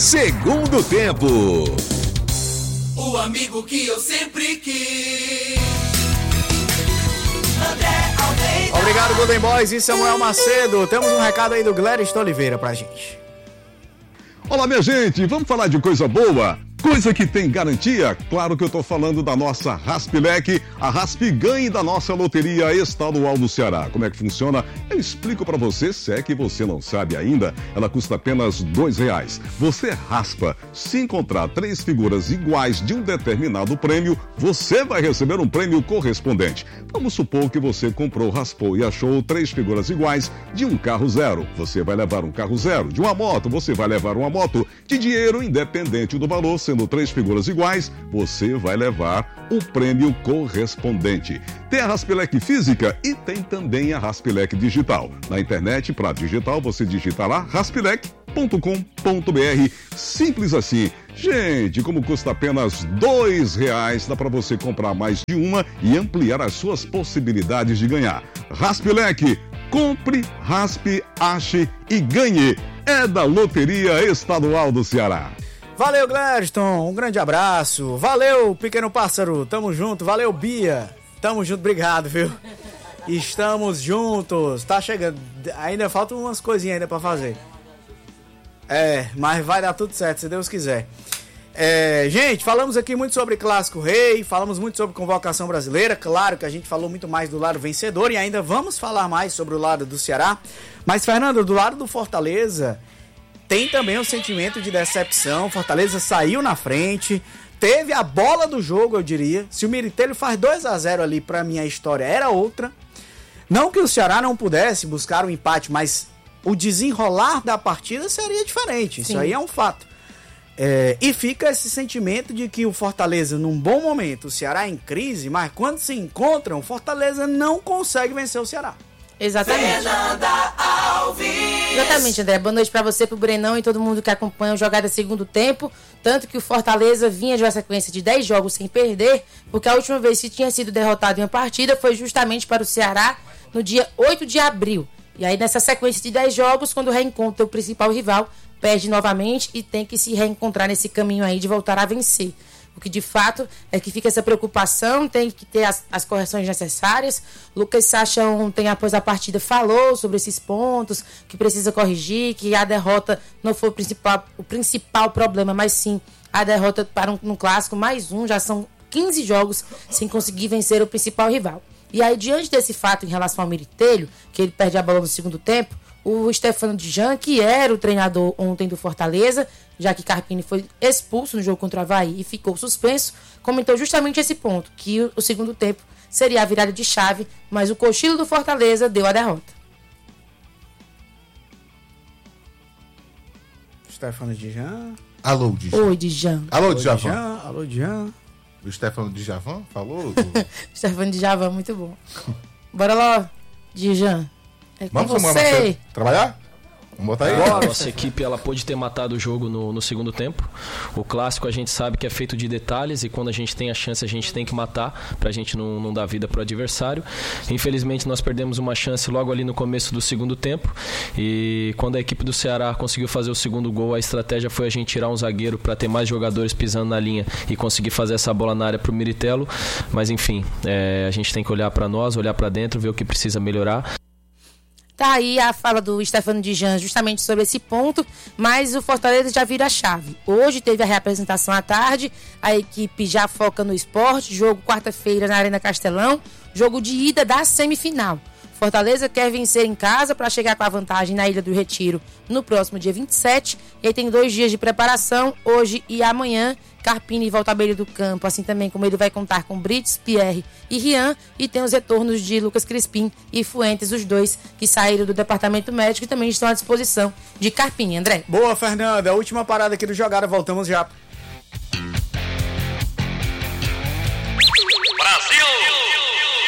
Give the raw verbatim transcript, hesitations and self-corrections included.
Segundo Tempo. O amigo que eu sempre quis. André Almeida. Obrigado, Golden Boys e Samuel Macedo. Temos um recado aí do Gléris Oliveira pra gente. Olá, minha gente, vamos falar de coisa boa? Coisa que tem garantia? Claro que eu tô falando da nossa Raspilec, a Rasp Ganhe da nossa Loteria Estadual do Ceará. Como é que funciona? Eu explico pra você, se é que você não sabe ainda. Ela custa apenas dois reais. Você raspa. Se encontrar três figuras iguais de um determinado prêmio, você vai receber um prêmio correspondente. Vamos supor que você comprou, raspou e achou três figuras iguais de um carro zero. Você vai levar um carro zero. De uma moto, você vai levar uma moto. De dinheiro, independente do valor, sendo três figuras iguais, você vai levar um prêmio correspondente. Tem a Raspilec física e tem também a Raspilec digital. Na internet, para digital, você digita lá raspilec ponto com ponto b r. Simples assim. Gente, como custa apenas dois reais, dá para você comprar mais de uma e ampliar as suas possibilidades de ganhar. Raspilec, compre, raspe, ache e ganhe. É da Loteria Estadual do Ceará. Valeu, Gladstone, um grande abraço. Valeu, Pequeno Pássaro, tamo junto. Valeu, Bia, tamo junto, obrigado, viu? Estamos juntos, tá chegando. Ainda faltam umas coisinhas ainda pra fazer. É, mas vai dar tudo certo, se Deus quiser. É, gente, falamos aqui muito sobre Clássico Rei, falamos muito sobre convocação brasileira. Claro que a gente falou muito mais do lado vencedor e ainda vamos falar mais sobre o lado do Ceará. Mas, Fernando, do lado do Fortaleza, tem também um sentimento de decepção. Fortaleza saiu na frente, teve a bola do jogo, eu diria. Se o Miritelli faz dois a zero ali, pra mim a história era outra. Não que o Ceará não pudesse buscar um empate, mas o desenrolar da partida seria diferente. Sim. Isso aí é um fato. É, e fica esse sentimento de que o Fortaleza, num bom momento, o Ceará em crise, mas quando se encontram, o Fortaleza não consegue vencer o Ceará. Exatamente. Fernanda Alves. Exatamente, André. Boa noite pra você, pro Brenão e todo mundo que acompanha o Jogada Segundo Tempo. Tanto que o Fortaleza vinha de uma sequência de dez jogos sem perder, porque a última vez que tinha sido derrotado em uma partida foi justamente para o Ceará no dia oito de abril. E aí, nessa sequência de dez jogos, quando reencontra o principal rival, perde novamente e tem que se reencontrar nesse caminho aí de voltar a vencer. O que de fato é que fica essa preocupação, tem que ter as, as correções necessárias. Lucas Sacha ontem, após a partida, falou sobre esses pontos que precisa corrigir, que a derrota não foi o principal, o principal problema, mas sim a derrota para um, um clássico, mais um, já são quinze jogos sem conseguir vencer o principal rival. E aí, diante desse fato em relação ao Miritelli, que ele perde a bola no segundo tempo, o Stefano Djan, que era o treinador ontem do Fortaleza, já que Carpini foi expulso no jogo contra o Avaí e ficou suspenso, comentou justamente esse ponto, que o, o segundo tempo seria a virada de chave, mas o cochilo do Fortaleza deu a derrota. Stefano Djan. Alô, Djan. Oi, Djan. Alô, Djavan. Alô, Djan. O Stefano Djavan falou? Stefano Djavan, muito bom. Bora lá, Djan. É com Vamos, você. Trabalhar? Vamos botar aí? A nossa equipe ela pôde ter matado o jogo no, no segundo tempo. O clássico a gente sabe que é feito de detalhes e quando a gente tem a chance a gente tem que matar pra gente não, não dar vida pro adversário. Infelizmente nós perdemos uma chance logo ali no começo do segundo tempo e quando a equipe do Ceará conseguiu fazer o segundo gol, a estratégia foi a gente tirar um zagueiro para ter mais jogadores pisando na linha e conseguir fazer essa bola na área pro Miritello. Mas enfim, é, a gente tem que olhar para nós, olhar para dentro, ver o que precisa melhorar. Tá aí a fala do Stefano Djan justamente sobre esse ponto, mas o Fortaleza já vira a chave. Hoje teve a reapresentação à tarde, a equipe já foca no esporte, jogo quarta-feira na Arena Castelão, jogo de ida da semifinal. Fortaleza quer vencer em casa para chegar com a vantagem na Ilha do Retiro no próximo dia vinte e sete, e aí tem dois dias de preparação, hoje e amanhã. Carpini volta à beira do campo, assim também como ele vai contar com Brits, Pierre e Rian, e tem os retornos de Lucas Crispim e Fuentes, os dois que saíram do departamento médico e também estão à disposição de Carpini. André. Boa, Fernanda. Última parada aqui do Jogada, voltamos já.